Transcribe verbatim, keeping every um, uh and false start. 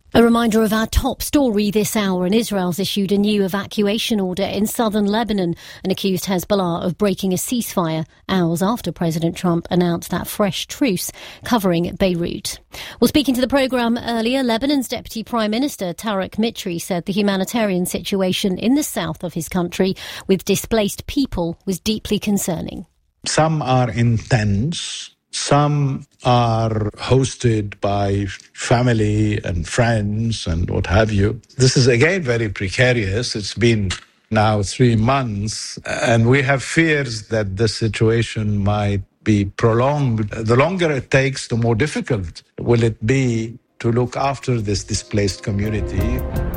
A reminder of our top story this hour, and Israel's issued a new evacuation order in southern Lebanon and accused Hezbollah of breaking a ceasefire hours after President Trump announced that fresh truce covering Beirut. Well, speaking to the programme earlier, Lebanon's Deputy Prime Minister Tariq Mitri said the humanitarian situation in the south of his country with displaced people was deeply concerning. Some are intense. Some are hosted by family and friends and what have you. This is, again, very precarious. It's been now three months, and we have fears that the situation might be prolonged. The longer it takes, the more difficult will it be to look after this displaced community.